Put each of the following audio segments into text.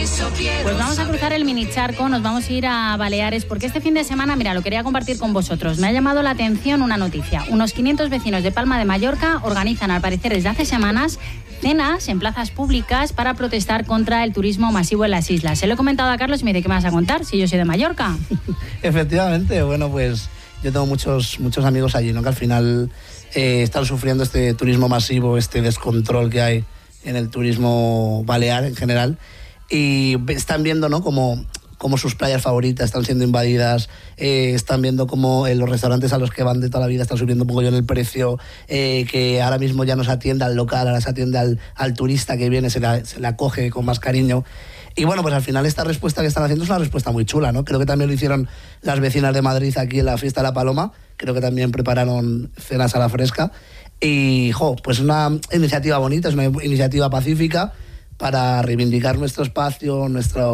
Pues vamos a cruzar el mini charco, nos vamos a ir a Baleares, porque este fin de semana, mira, lo quería compartir con vosotros. Me ha llamado la atención una noticia. Unos 500 vecinos de Palma de Mallorca organizan, al parecer desde hace semanas, cenas en plazas públicas para protestar contra el turismo masivo en las islas. Se lo he comentado a Carlos y me dice, ¿qué me vas a contar si yo soy de Mallorca? Efectivamente, bueno, pues yo tengo muchos amigos allí, ¿no? Que al final están sufriendo este turismo masivo, este descontrol que hay en el turismo balear en general. Y están viendo, ¿no?, como sus playas favoritas están siendo invadidas, están viendo como los restaurantes a los que van de toda la vida están subiendo un poco el precio, que ahora mismo ya no se atiende al local, ahora se atiende al turista que viene, se le acoge con más cariño. Y bueno, pues al final esta respuesta que están haciendo es una respuesta muy chula, ¿no? Creo que también lo hicieron las vecinas de Madrid aquí en la Fiesta de la Paloma, creo que también prepararon cenas a la fresca. Y, pues una iniciativa bonita, es una iniciativa pacífica para reivindicar nuestro espacio,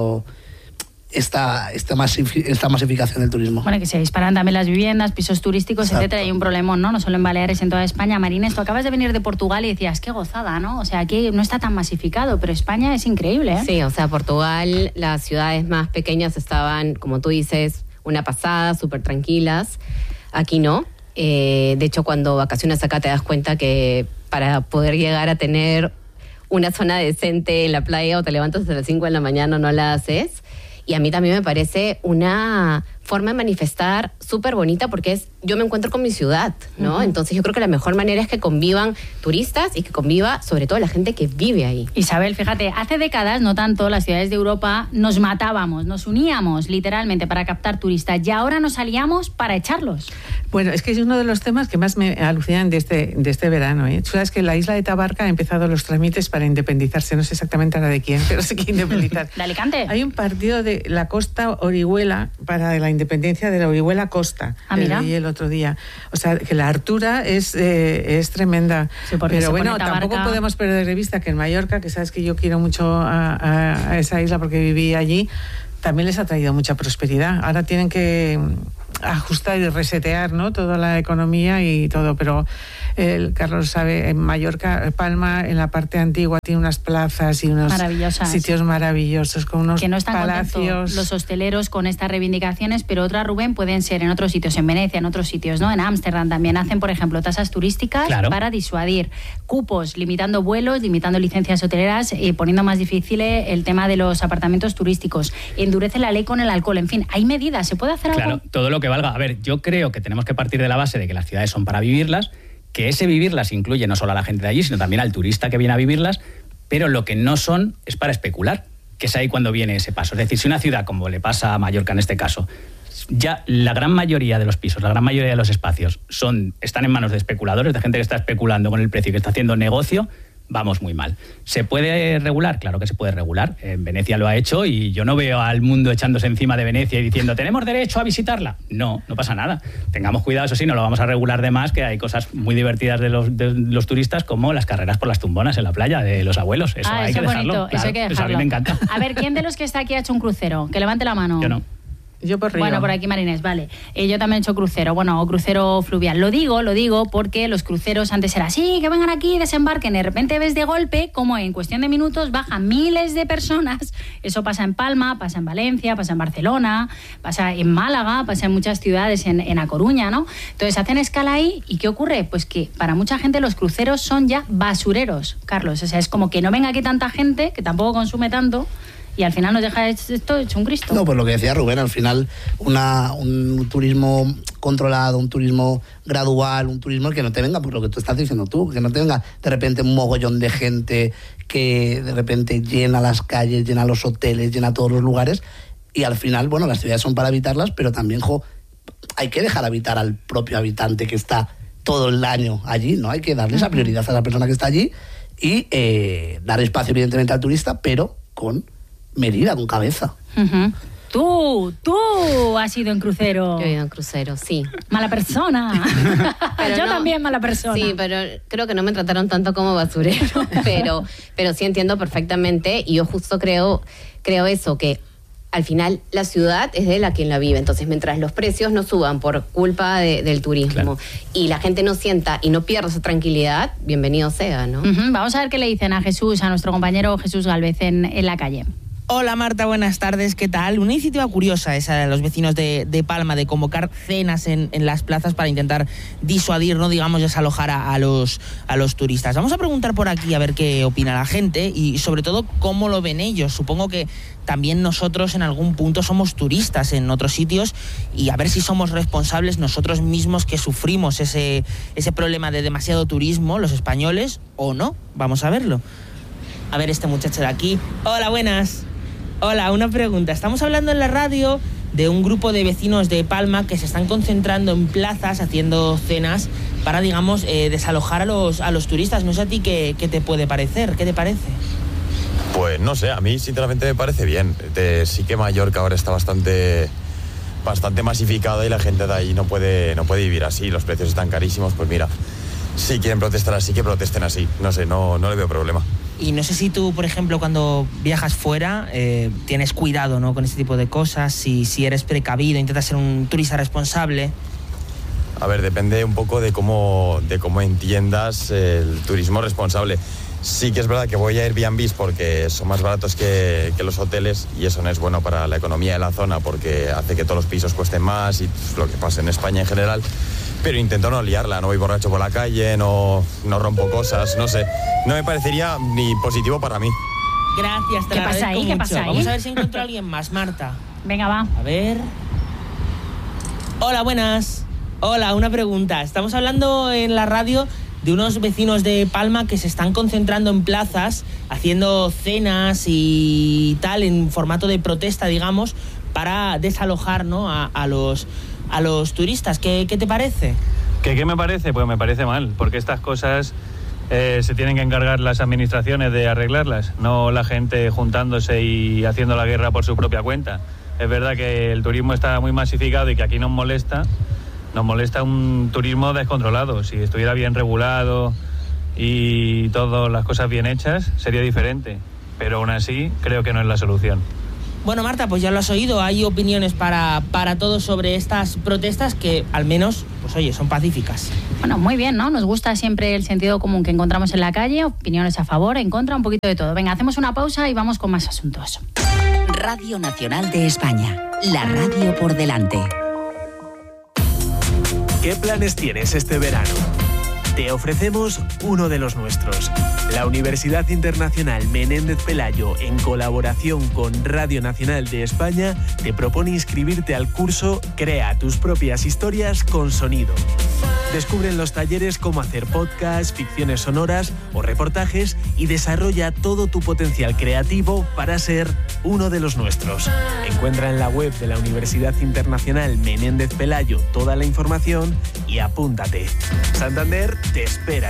esta masificación del turismo. Bueno, que se disparan también las viviendas, pisos turísticos, exacto, etcétera. Hay un problemón, ¿no? No solo en Baleares, en toda España. Marines, tú acabas de venir de Portugal y decías, qué gozada, ¿no? O sea, aquí no está tan masificado, pero España es increíble, ¿eh? Sí, o sea, Portugal, las ciudades más pequeñas estaban, como tú dices, una pasada, súper tranquilas. Aquí no. De hecho, cuando vacacionas acá te das cuenta que para poder llegar a tener una zona decente en la playa o te levantas a las 5 de la mañana, no la haces. Y a mí también me parece una forma de manifestar súper bonita porque yo me encuentro con mi ciudad, ¿no? Uh-huh. Entonces yo creo que la mejor manera es que convivan turistas y que conviva sobre todo la gente que vive ahí. Isabel, fíjate, hace décadas, no tanto, las ciudades de Europa nos matábamos, nos uníamos literalmente para captar turistas y ahora nos aliamos para echarlos. Bueno, es que es uno de los temas que más me alucinan de este verano, ¿eh? Tú sabes que la isla de Tabarca ha empezado los trámites para independizarse, no sé exactamente ahora de quién, pero sí que independizar. ¿De Alicante? Hay un partido de la costa Orihuela para la independencia de la Orihuela Costa. Ah, mira. El otro día. O sea, que la hartura es tremenda. Sí, pero bueno, tampoco podemos perder de vista que en Mallorca, que sabes que yo quiero mucho a esa isla porque viví allí, también les ha traído mucha prosperidad. Ahora tienen que ajustar y resetear, ¿no?, toda la economía y todo, pero Carlos sabe, en Mallorca, Palma, en la parte antigua, tiene unas plazas y unos sitios maravillosos, con unos que no están palacios. Contentos los hosteleros con estas reivindicaciones, pero otras, Rubén, pueden ser en otros sitios, en Venecia, en otros sitios, ¿no? En Ámsterdam también hacen, por ejemplo, tasas turísticas, claro, para disuadir, cupos, limitando vuelos, limitando licencias hoteleras, poniendo más difícil el tema de los apartamentos turísticos, endurece la ley con el alcohol, en fin, hay medidas, ¿se puede hacer algo? Claro, todo lo que valga. A ver, yo creo que tenemos que partir de la base de que las ciudades son para vivirlas, que ese vivirlas incluye no solo a la gente de allí, sino también al turista que viene a vivirlas, pero lo que no son es para especular, que es ahí cuando viene ese paso. Es decir, si una ciudad, como le pasa a Mallorca en este caso, ya la gran mayoría de los pisos, la gran mayoría de los espacios están en manos de especuladores, de gente que está especulando con el precio y que está haciendo negocio, vamos muy mal. ¿Se puede regular? Claro que se puede regular. Venecia lo ha hecho y yo no veo al mundo echándose encima de Venecia y diciendo ¿tenemos derecho a visitarla? No pasa nada. Tengamos cuidado, eso sí, no lo vamos a regular de más, que hay cosas muy divertidas de los turistas, como las carreras por las tumbonas en la playa de los abuelos. Eso hay que dejarlo. Bonito, claro, eso hay que dejarlo. Eso a mí me encanta. A ver, ¿quién de los que está aquí ha hecho un crucero? Que levante la mano. Yo no. Yo por río. Bueno, por aquí Marines, vale. Yo también he hecho crucero, o crucero fluvial. Lo digo porque los cruceros antes era así, que vengan aquí, desembarquen. De repente ves de golpe como en cuestión de minutos bajan miles de personas. Eso pasa en Palma, pasa en Valencia, pasa en Barcelona, pasa en Málaga, pasa en muchas ciudades, en A Coruña, ¿no? Entonces hacen escala ahí y ¿qué ocurre? Pues que para mucha gente los cruceros son ya basureros, Carlos. O sea, es como que no venga aquí tanta gente, que tampoco consume tanto, y al final nos deja esto hecho un Cristo. No, pues lo que decía Rubén, al final un turismo controlado, un turismo gradual, un turismo que no te venga por lo que tú estás diciendo tú, que no te venga de repente un mogollón de gente que de repente llena las calles, llena los hoteles, llena todos los lugares, y al final, bueno, las ciudades son para habitarlas, pero también, hay que dejar habitar al propio habitante que está todo el año allí, ¿no? Hay que darle esa prioridad a la persona que está allí y dar espacio evidentemente al turista, pero con medida, con cabeza. Uh-huh. Tú has ido en crucero. Yo he ido en crucero, sí. Mala persona. Pero yo también mala persona. Sí, pero creo que no me trataron tanto como basurero. pero sí entiendo perfectamente, y yo justo creo eso, que al final la ciudad es de quien la vive. Entonces, mientras los precios no suban por culpa del turismo, claro, y la gente no sienta y no pierda esa tranquilidad, bienvenido sea, ¿no? Uh-huh. Vamos a ver qué le dicen a Jesús, a nuestro compañero Jesús Gálvez en la calle. Hola Marta, buenas tardes, ¿qué tal? Una iniciativa curiosa esa de los vecinos de Palma, de convocar cenas en las plazas para intentar disuadir, no digamos desalojar a los turistas. Vamos a preguntar por aquí a ver qué opina la gente y sobre todo cómo lo ven ellos. Supongo que también nosotros en algún punto somos turistas en otros sitios y a ver si somos responsables nosotros mismos que sufrimos ese problema de demasiado turismo, los españoles, o no. Vamos a verlo. A ver este muchacho de aquí. Hola, buenas. Hola, una pregunta. Estamos hablando en la radio de un grupo de vecinos de Palma que se están concentrando en plazas haciendo cenas para, digamos, desalojar a los turistas. No sé a ti qué te puede parecer. ¿Qué te parece? Pues no sé, a mí sinceramente me parece bien. Sí que Mallorca ahora está bastante masificada y la gente de ahí no puede vivir así. Los precios están carísimos, pues mira, si quieren protestar así, que protesten así. No sé, no le veo problema. Y no sé si tú, por ejemplo, cuando viajas fuera, tienes cuidado, ¿no?, con este tipo de cosas, si eres precavido, intentas ser un turista responsable. A ver, depende un poco de cómo entiendas el turismo responsable. Sí que es verdad que voy a Airbnbs porque son más baratos que los hoteles y eso no es bueno para la economía de la zona porque hace que todos los pisos cuesten más y lo que pasa en España en general. Pero intento no liarla, no voy borracho por la calle, no rompo cosas, no sé. No me parecería ni positivo para mí. Gracias, te ¿Qué pasa ahí? mucho. ¿Qué pasa ahí? Vamos a ver si encuentro a alguien más, Marta. Venga, va. A ver. Hola, buenas. Hola, una pregunta. Estamos hablando en la radio de unos vecinos de Palma que se están concentrando en plazas, haciendo cenas y tal, en formato de protesta, digamos, para desalojar, ¿no?, a los turistas. ¿Qué te parece? ¿Qué me parece? Pues me parece mal, porque estas cosas se tienen que encargar las administraciones de arreglarlas, no la gente juntándose y haciendo la guerra por su propia cuenta. Es verdad que el turismo está muy masificado y que aquí nos molesta un turismo descontrolado. Si estuviera bien regulado y todas las cosas bien hechas, sería diferente, pero aún así creo que no es la solución. Bueno, Marta, pues ya lo has oído, hay opiniones para todos sobre estas protestas que al menos, pues oye, son pacíficas. Bueno, muy bien, ¿no? Nos gusta siempre el sentido común que encontramos en la calle, opiniones a favor, en contra, un poquito de todo. Venga, hacemos una pausa y vamos con más asuntos. Radio Nacional de España, la radio por delante. ¿Qué planes tienes este verano? Te ofrecemos uno de los nuestros. La Universidad Internacional Menéndez Pelayo, en colaboración con Radio Nacional de España, te propone inscribirte al curso Crea tus propias historias con sonido. Descubre en los talleres cómo hacer podcasts, ficciones sonoras o reportajes y desarrolla todo tu potencial creativo para ser uno de los nuestros. Encuentra en la web de la Universidad Internacional Menéndez Pelayo toda la información y apúntate. Santander te espera.